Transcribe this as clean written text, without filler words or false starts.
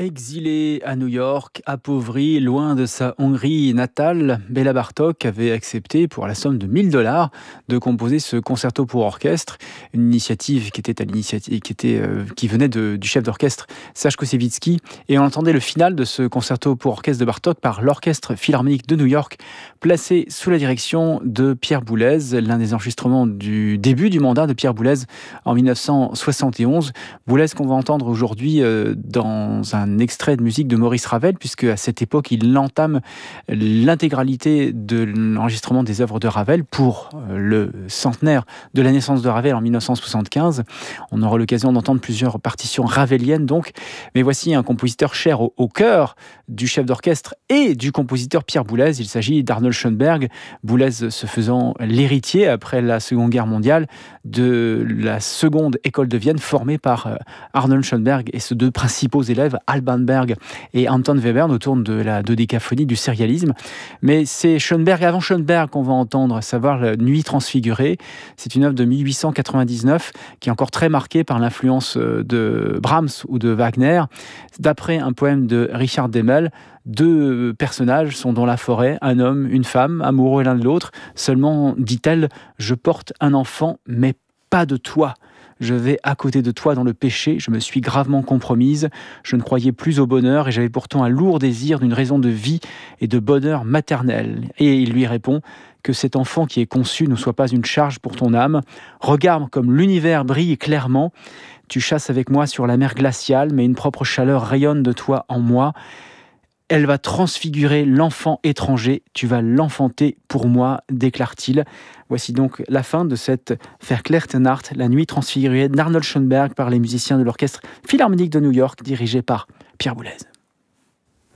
Exilée à New York, appauvrie, loin de sa Hongrie natale, Béla Bartók avait accepté, pour la somme de 1 000 $, de composer ce concerto pour orchestre, une initiative qui venait du chef d'orchestre Serge Kossevitsky. Et on entendait le final de ce concerto pour orchestre de Bartók par l'Orchestre Philharmonique de New York, placé sous la direction de Pierre Boulez, l'un des enregistrements du début du mandat de Pierre Boulez en 1971. Boulez qu'on va entendre aujourd'hui dans un extrait de musique de Maurice Ravel, puisque à cette époque, il entame l'intégralité de l'enregistrement des œuvres de Ravel pour le centenaire de la naissance de Ravel en 1975. On aura l'occasion d'entendre plusieurs partitions raveliennes, donc. Mais voici un compositeur cher au cœur du chef d'orchestre et du compositeur Pierre Boulez. Il s'agit d'Arnold Schoenberg. Boulez se faisant l'héritier, après la Seconde Guerre mondiale, de la seconde école de Vienne, formée par Arnold Schoenberg et ses deux principaux élèves, Alban Berg et Anton Webern, autour de la dodécaphonie du sérialisme. Mais c'est Schoenberg avant Schoenberg qu'on va entendre, à savoir la Nuit transfigurée. C'est une œuvre de 1899 qui est encore très marquée par l'influence de Brahms ou de Wagner. D'après un poème de Richard Demel, deux personnages sont dans la forêt, un homme, une femme, amoureux l'un de l'autre. Seulement, dit-elle, je porte un enfant, mais pas de toi. Je vais à côté de toi dans le péché, je me suis gravement compromise, je ne croyais plus au bonheur et j'avais pourtant un lourd désir d'une raison de vie et de bonheur maternel. Et il lui répond que cet enfant qui est conçu ne soit pas une charge pour ton âme. Regarde comme l'univers brille clairement, tu chasses avec moi sur la mer glaciale, mais une propre chaleur rayonne de toi en moi. Elle va transfigurer l'enfant étranger, tu vas l'enfanter pour moi, déclare-t-il. Voici donc la fin de cette Verklärte Nacht, la nuit transfigurée d'Arnold Schoenberg par les musiciens de l'Orchestre Philharmonique de New York, dirigé par Pierre Boulez.